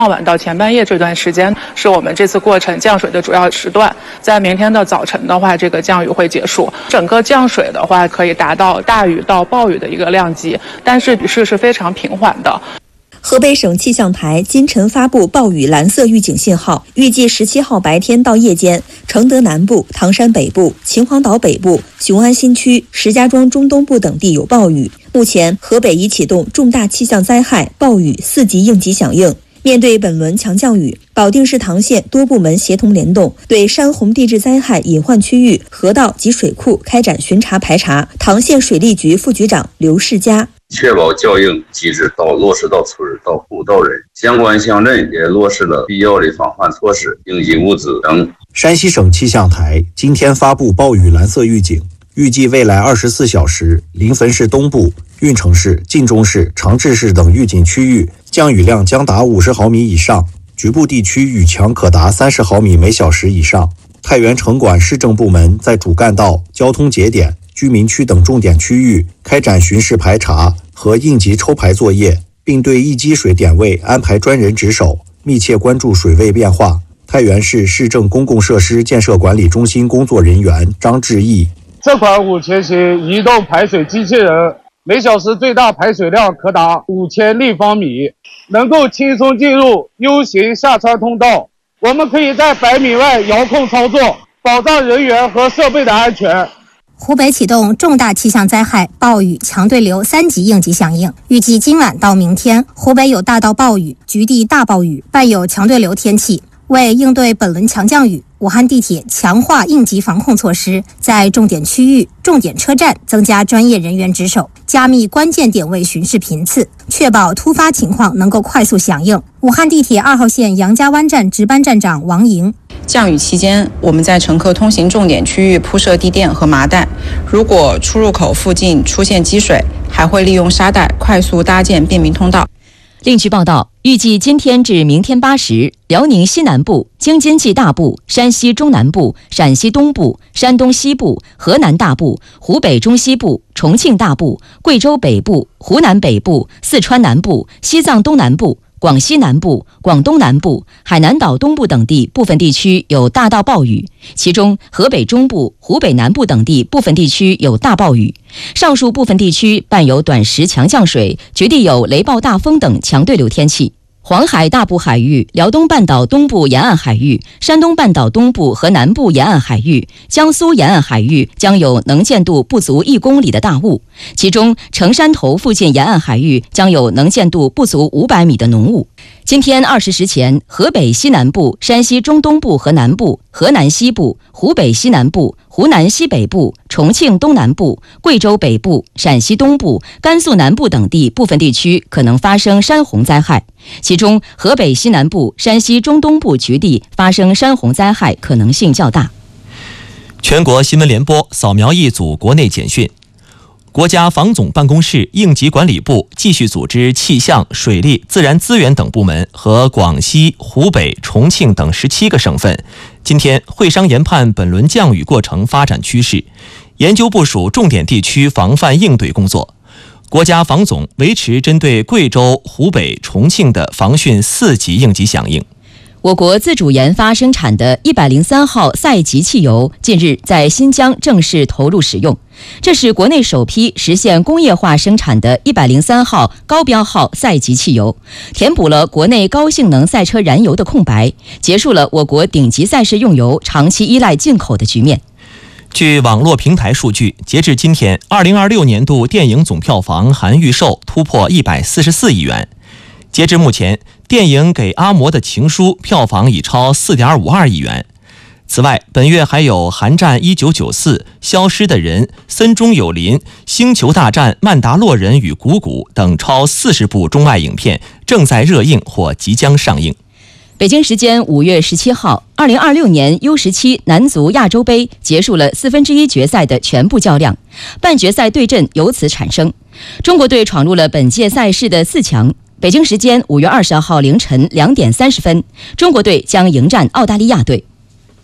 傍晚到前半夜这段时间是我们这次过程降水的主要时段，在明天的早晨的话，这个降雨会结束。整个降水的话，可以达到大雨到暴雨的一个量级，但是雨势是非常平缓的。 河北省气象台今晨发布暴雨蓝色预警信号，预计17号白天到夜间，承德南部、唐山北部、秦皇岛北部、雄安新区、石家庄中东部等地有暴雨。目前，河北已启动重大气象灾害暴雨4级应急响应。面对本轮强降雨，保定市唐县多部门协同联动，对山洪地质灾害隐患区域、河道及水库开展巡查排查。唐县水利局副局长刘世佳。 确保效应机制落实到村到户到人，相关乡镇也落实了必要的防范措施、应急物资等。 山西省气象台今天发布暴雨蓝色预警，预计未来24小时，临汾市东部、运城市、晋中市、长治市等预警区域降雨量将达50毫米以上，局部地区雨强可达30毫米每小时以上。太原城管市政部门在主干道、交通节点、居民区等重点区域开展巡视排查和应急抽排作业，并对易积水点位安排专人值守，密切关注水位变化。太原市市政公共设施建设管理中心工作人员张志毅： 这款5000型移动排水机器人每小时最大排水量可达5000立方米，能够轻松进入 U 型下穿通道。我们可以在100米外遥控操作，保障人员和设备的安全。 湖北启动重大气象灾害暴雨强对流3级应急响应，预计今晚到明天，湖北有大到暴雨、局地大暴雨，伴有强对流天气。为应对本轮强降雨，武汉地铁强化应急防控措施，在重点区域、重点车站增加专业人员值守，加密关键点位巡视频次，确保突发情况能够快速响应。武汉地铁2号线杨家湾站值班站长王莹： 降雨期间，我们在乘客通行重点区域铺设地垫和麻袋，如果出入口附近出现积水，还会利用沙袋快速搭建便民通道。 另据报道，预计今天至明天8时，辽宁西南部、京津冀大部、山西中南部、陕西东部、山东西部、河南大部、湖北中西部、重庆大部、贵州北部、湖南北部、四川南部、西藏东南部、广西南部、广东南部、海南岛东部等地部分地区有大到暴雨，其中河北中部、湖北南部等地部分地区有大暴雨。上述部分地区伴有短时强降水，局地有雷暴大风等强对流天气。黄海大部海域、辽东半岛东部沿岸海域、山东半岛东部和南部沿岸海域、江苏沿岸海域将有能见度不足1公里的大雾，其中城山头附近沿岸海域将有能见度不足500米的浓雾。今天20时前，河北西南部、山西中东部和南部、河南西部、湖北西南部、湖南西北部、重庆东南部、贵州北部、陕西东部、甘肃南部等地部分地区可能发生山洪灾害，其中河北西南部、山西中东部局地发生山洪灾害可能性较大。 全国新闻联播扫描一组国内简讯。国家防总办公室应急管理部继续组织气象、水利、自然资源等部门和广西、湖北、重庆等17个省份今天会商研判本轮降雨过程发展趋势，研究部署重点地区防范应对工作。国家防总维持针对贵州、湖北、重庆的防汛4级应急响应。 我国自主研发生产的103号赛级汽油近日在新疆正式投入使用，这是国内首批实现工业化生产的103号高标号赛级汽油，填补了国内高性能赛车燃油的空白，结束了我国顶级赛事用油长期依赖进口的局面。 据网络平台数据，截至今天，2026年度电影总票房含预售突破144亿元。截至目前，电影《给阿嬷的情书》票房已超4.52亿元。此外，本月还有《寒战1994》、《消失的人》、《森中有林》、《星球大战：曼达洛人与谷谷》等超40部中外影片正在热映或即将上映。 北京时间5月17号，2026年 U17 男足亚洲杯结束了1/4决赛的全部较量，半决赛对阵由此产生。中国队闯入了本届赛事的4强。北京时间5月20号凌晨2点30分，中国队将迎战澳大利亚队。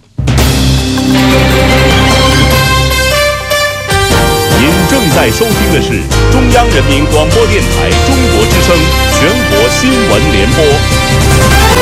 您正在收听的是中央人民广播电台中国之声全国新闻联播。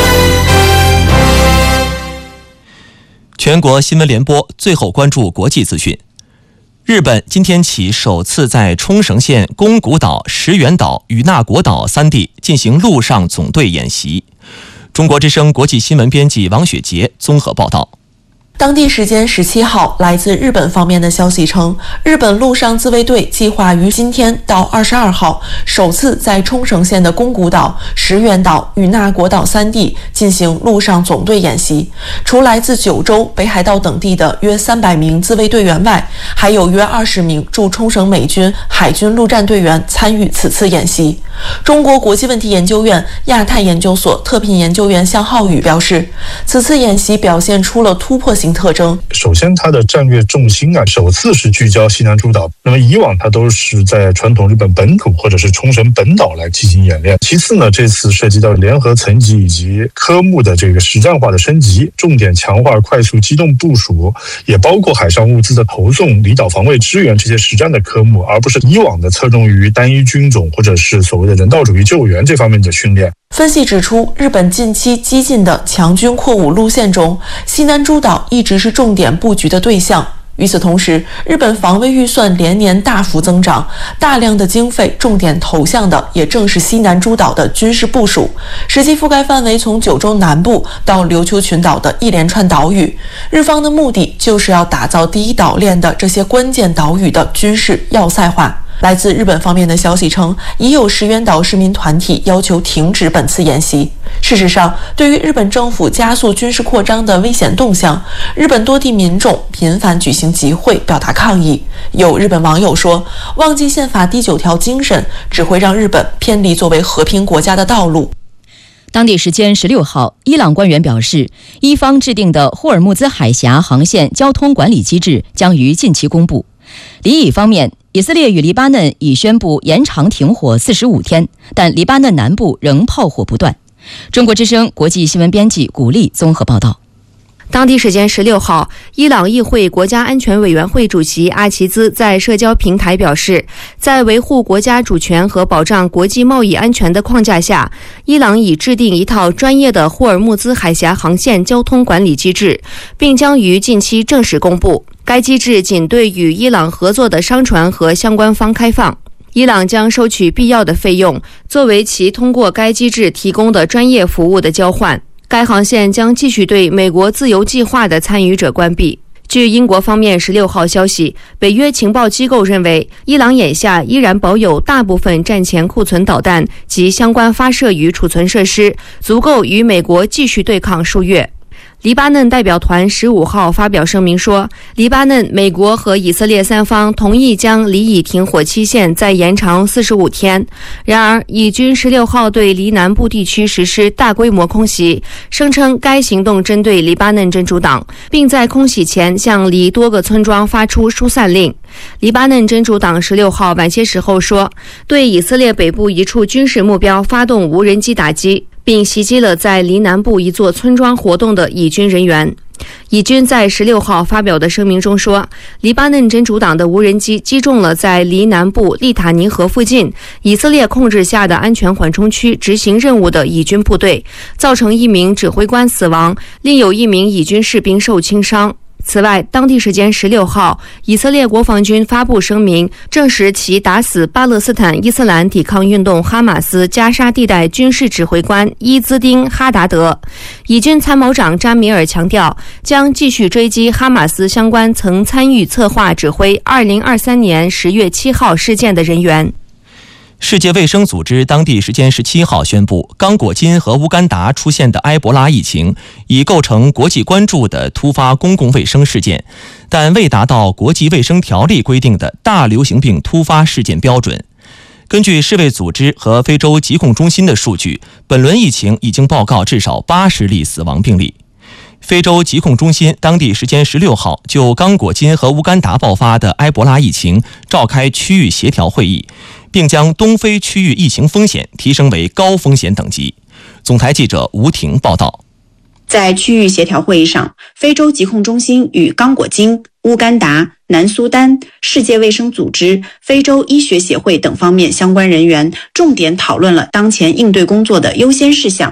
全国新闻联播最后关注国际资讯。日本今天起首次在冲绳县宫古岛、石垣岛与那国岛3地进行陆上总队演习。中国之声国际新闻编辑王雪杰综合报道。 当地时间17号，来自日本方面的消息称，日本陆上自卫队计划于今天到22号首次在冲绳县的宫古岛、石垣岛与那国岛3地进行陆上总队演习。除来自九州、北海道等地的约300名自卫队员外，还有约20名驻冲绳美军海军陆战队员参与此次演习。中国国际问题研究院亚太研究所特聘研究员向浩宇表示，此次演习表现出了突破性特征。 首先，它的战略重心首次是聚焦西南诸岛。那么以往它都是在传统日本本土或者是冲绳本岛来进行演练。其次呢，这次涉及到联合层级以及科目的这个实战化的升级，重点强化快速机动部署，也包括海上物资的投送、离岛防卫支援这些实战的科目，而不是以往的侧重于单一军种或者是所谓的人道主义救援这方面的训练。 分析指出，日本近期激进的强军扩武路线中，西南诸岛一直是重点布局的对象。与此同时，日本防卫预算连年大幅增长，大量的经费重点投向的也正是西南诸岛的军事部署，实际覆盖范围从九州南部到琉球群岛的一连串岛屿。日方的目的就是要打造第一岛链的这些关键岛屿的军事要塞化。来自日本方面的消息称，已有石垣岛市民团体要求停止本次演习。事实上，对于日本政府加速军事扩张的危险动向，日本多地民众频繁举行集会表达抗议。有日本网友说，忘记宪法第9条精神，只会让日本偏离作为和平国家的道路。 当地时间16号，伊朗官员表示，伊方制定的霍尔木兹海峡航线交通管理机制将于近期公布。黎以方面，以色列与黎巴嫩已宣布延长停火45天，但黎巴嫩南部仍炮火不断。中国之声国际新闻编辑古丽综合报道。 当地时间16号，伊朗议会国家安全委员会主席阿齐兹在社交平台表示，在维护国家主权和保障国际贸易安全的框架下，伊朗已制定一套专业的霍尔木兹海峡航线交通管理机制，并将于近期正式公布。该机制仅对与伊朗合作的商船和相关方开放。伊朗将收取必要的费用，作为其通过该机制提供的专业服务的交换。该航线将继续对美国自由计划的参与者关闭。据英国方面16号消息，北约情报机构认为，伊朗眼下依然保有大部分战前库存导弹及相关发射与储存设施，足够与美国继续对抗数月。黎巴嫩代表团15号发表声明说，黎巴嫩、美国和以色列三方同意将黎以停火期限再延长45天。然而，以军16号对黎南部地区实施大规模空袭，声称该行动针对黎巴嫩真主党，并在空袭前向黎多个村庄发出疏散令。黎巴嫩真主党16号晚些时候说，对以色列北部一处军事目标发动无人机打击，并袭击了在黎南部一座村庄活动的以军人员。以军在16号发表的声明中说，黎巴嫩真主党的无人机击中了在黎南部利塔尼河附近以色列控制下的安全缓冲区执行任务的以军部队，造成1名指挥官死亡，另有1名以军士兵受轻伤。此外，当地时间16号，以色列国防军发布声明，证实其打死巴勒斯坦伊斯兰抵抗运动哈马斯加沙地带军事指挥官伊兹丁·哈达德。以军参谋长扎米尔强调，将继续追击哈马斯相关曾参与策划指挥2023年10月7号事件的人员。 世界卫生组织当地时间17号宣布，刚果金和乌干达出现的埃博拉疫情已构成国际关注的突发公共卫生事件，但未达到国际卫生条例规定的大流行病突发事件标准。根据世卫组织和非洲疾控中心的数据，本轮疫情已经报告至少80例死亡病例。非洲疾控中心当地时间16号就刚果金和乌干达爆发的埃博拉疫情召开区域协调会议，并将东非区域疫情风险提升为高风险等级。总台记者吴婷报道。 在区域协调会议上，非洲疾控中心与刚果金、乌干达、南苏丹、世界卫生组织、非洲医学协会等方面相关人员重点讨论了当前应对工作的优先事项，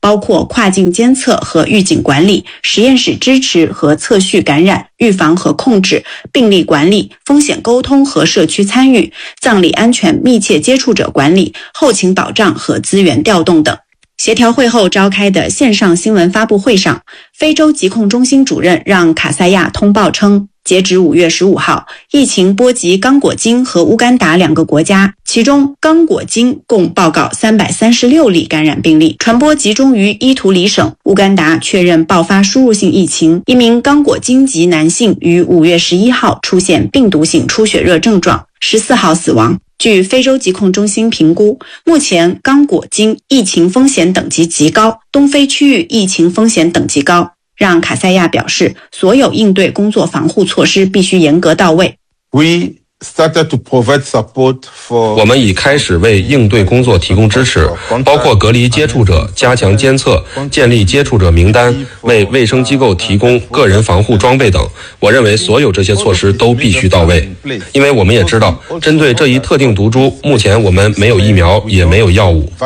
包括跨境监测和预警管理、实验室支持和测序感染、预防和控制、病例管理、风险沟通和社区参与、葬礼安全密切接触者管理、后勤保障和资源调动等。协调会后召开的线上新闻发布会上，非洲疾控中心主任让卡塞亚通报称，截止5月15号，疫情波及刚果金和乌干达2个国家，其中刚果金共报告336例感染病例，传播集中于伊图里省。乌干达确认爆发输入性疫情，一名刚果金籍男性于5月11号出现病毒性出血热症状，14号死亡。据非洲疾控中心评估，目前刚果金疫情风险等级极高，东非区域疫情风险等级高。让卡塞亚表示，所有应对工作防护措施必须严格到位。 我们已开始为应对工作提供支持，包括隔离接触者、加强监测、建立接触者名单、为卫生机构提供个人防护装备等。我认为所有这些措施都必须到位，因为我们也知道，针对这一特定毒株，目前我们没有疫苗，也没有药物。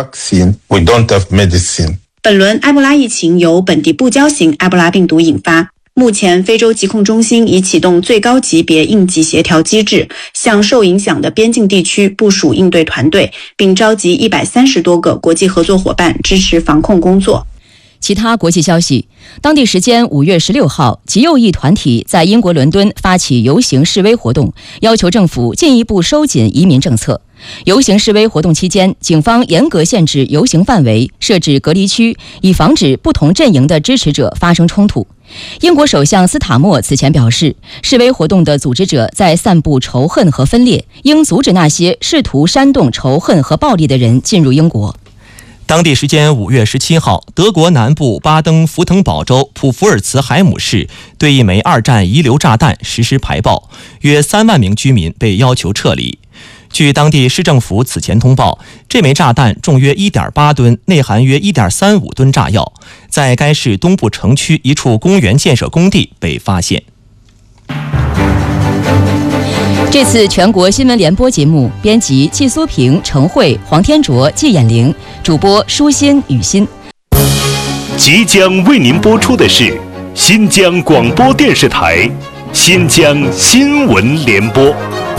本轮埃博拉疫情由本地布胶型埃博拉病毒引发。目前非洲疾控中心已启动最高级别应急协调机制，向受影响的边境地区部署应对团队，并召集130多个国际合作伙伴支持防控工作。 其他国际消息，当地时间5月16号，极右翼团体在英国伦敦发起游行示威活动，要求政府进一步收紧移民政策。游行示威活动期间，警方严格限制游行范围，设置隔离区，以防止不同阵营的支持者发生冲突。英国首相斯塔默此前表示，示威活动的组织者在散布仇恨和分裂，应阻止那些试图煽动仇恨和暴力的人进入英国。 当地时间5月17号，德国南部巴登符腾堡州普福尔茨海姆市对一枚2战遗留炸弹实施排爆，约3万名居民被要求撤离。据当地市政府此前通报，这枚炸弹重约 1.8 吨，内含约 1.35 吨炸药，在该市东部城区一处公园建设工地被发现。 这次全国新闻联播节目，编辑季苏平、程慧、黄天卓、季衍玲，主播舒心、雨欣。 即将为您播出的是新疆广播电视台新疆新闻联播。